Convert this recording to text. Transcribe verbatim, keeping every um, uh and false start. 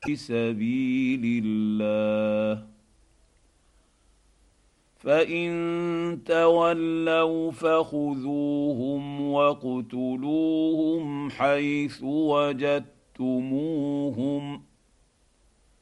سبيل الله فان تولوا فخذوهم واقتلوهم حيث وجدتموهم